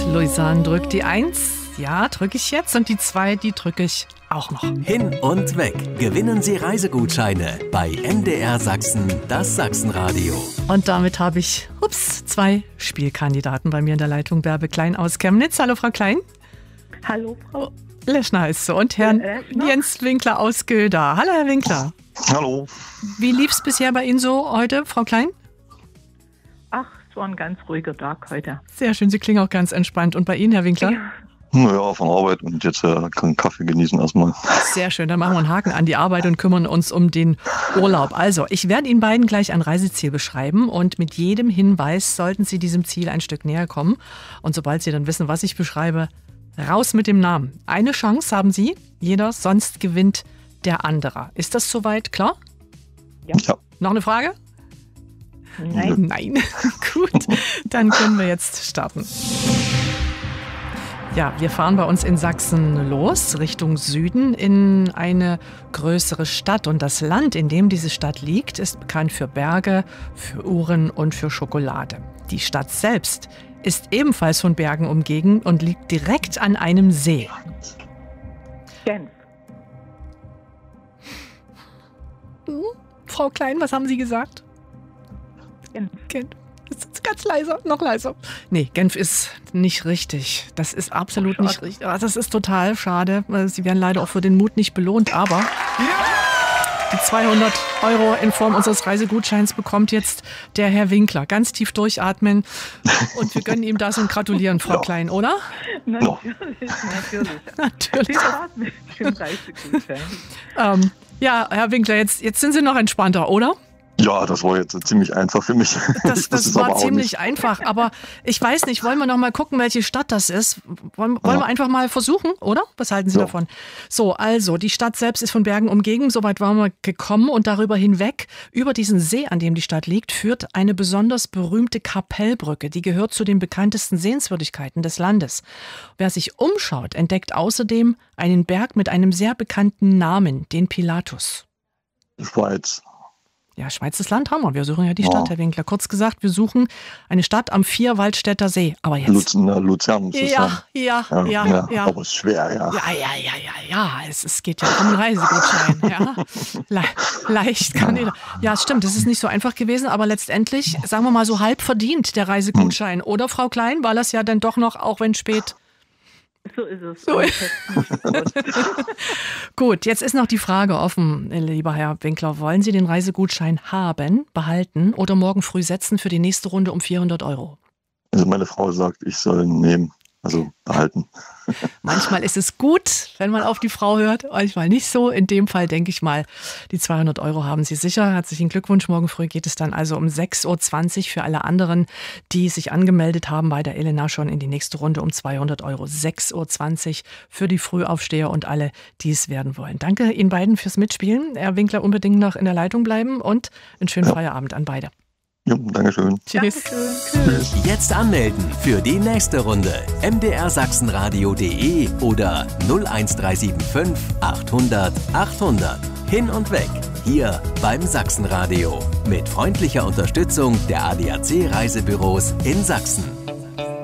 Luisan drückt die 1. Ja, drücke ich jetzt. Und die 2, die drücke ich auch noch. Hin und weg. Gewinnen Sie Reisegutscheine bei MDR Sachsen, das Sachsenradio. Und damit habe ich 2 Spielkandidaten bei mir in der Leitung. Bärbe Klein aus Chemnitz. Hallo, Frau Klein. Hallo, Frau Leschner heißt so. Und Herrn Jens Winkler aus Gilda. Hallo, Herr Winkler. Hallo. Wie lief es bisher bei Ihnen so heute, Frau Klein? Ach, es war ein ganz ruhiger Tag heute. Sehr schön, Sie klingen auch ganz entspannt. Und bei Ihnen, Herr Winkler? Ja. Naja, von Arbeit und jetzt kann Kaffee genießen erstmal. Sehr schön, dann machen wir einen Haken an die Arbeit und kümmern uns um den Urlaub. Also, ich werde Ihnen beiden gleich ein Reiseziel beschreiben und mit jedem Hinweis sollten Sie diesem Ziel ein Stück näher kommen. Und sobald Sie dann wissen, was ich beschreibe, raus mit dem Namen. Eine Chance haben Sie, jeder, sonst gewinnt der andere. Ist das soweit klar? Ja. Noch eine Frage? Nein. Gut, dann können wir jetzt starten. Ja, wir fahren bei uns in Sachsen los, Richtung Süden, in eine größere Stadt. Und das Land, in dem diese Stadt liegt, ist bekannt für Berge, für Uhren und für Schokolade. Die Stadt selbst ist ebenfalls von Bergen umgeben und liegt direkt an einem See. Genf. Frau Klein, was haben Sie gesagt? Genf. Das ist ganz leiser, noch leiser. Nee, Genf ist nicht richtig. Das ist absolut nicht richtig. Das ist total schade. Sie werden leider auch für den Mut nicht belohnt, aber die 200 € in Form unseres Reisegutscheins bekommt jetzt der Herr Winkler. Ganz tief durchatmen und wir gönnen ihm das und gratulieren, Frau Klein, oder? Natürlich. Natürlich. Viel Spaß mit dem Reisegutschein. Ja, Herr Winkler, jetzt sind Sie noch entspannter, oder? Ja, das war jetzt ziemlich einfach für mich. Das war ziemlich einfach, aber ich weiß nicht, wollen wir noch mal gucken, welche Stadt das ist? Wollen wir einfach mal versuchen, oder? Was halten Sie davon? So, also, die Stadt selbst ist von Bergen umgeben, soweit waren wir gekommen und darüber hinweg, über diesen See, an dem die Stadt liegt, führt eine besonders berühmte Kapellbrücke, die gehört zu den bekanntesten Sehenswürdigkeiten des Landes. Wer sich umschaut, entdeckt außerdem einen Berg mit einem sehr bekannten Namen, den Pilatus. Schweiz. Ja, Schweiz, das Land haben wir. Wir suchen ja die Stadt, Herr Winkler. Kurz gesagt, wir suchen eine Stadt am Vierwaldstätter See. Aber jetzt. Luzern muss es sein. Ja. Aber es ist schwer, ja. Ja. Es geht ja um einen Reisegutschein. Ja. Leicht kann jeder. Ja, stimmt. Das ist nicht so einfach gewesen, aber letztendlich, sagen wir mal so halb verdient, der Reisegutschein. Oder, Frau Klein, war das ja dann doch noch, auch wenn spät. So ist es. Gut, jetzt ist noch die Frage offen, lieber Herr Winkler. Wollen Sie den Reisegutschein haben, behalten oder morgen früh setzen für die nächste Runde um 400 €? Also meine Frau sagt, ich soll ihn nehmen, also behalten. Manchmal ist es gut, wenn man auf die Frau hört, manchmal nicht so. In dem Fall denke ich mal, die 200 € haben Sie sicher. Herzlichen Glückwunsch. Morgen früh geht es dann also um 6.20 Uhr für alle anderen, die sich angemeldet haben bei der Elena schon in die nächste Runde um 200 €. 6.20 Uhr für die Frühaufsteher und alle, die es werden wollen. Danke Ihnen beiden fürs Mitspielen. Herr Winkler, unbedingt noch in der Leitung bleiben und einen schönen Feierabend an beide. Ja, Dankeschön. Tschüss. Tschüss. Jetzt anmelden für die nächste Runde. mdrsachsenradio.de oder 01375 800 800. Hin und weg. Hier beim Sachsenradio. Mit freundlicher Unterstützung der ADAC Reisebüros in Sachsen.